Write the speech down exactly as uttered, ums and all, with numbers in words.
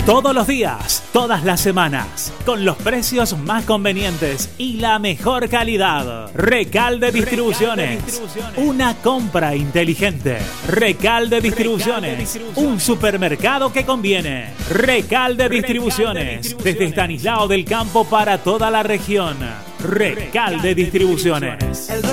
Todos los días, todas las semanas, con los precios más convenientes y la mejor calidad. Recalde Distribuciones, una compra inteligente. Recalde Distribuciones, un supermercado que conviene. Recalde Distribuciones, desde Estanislao del Campo para toda la región. Recalde Distribuciones.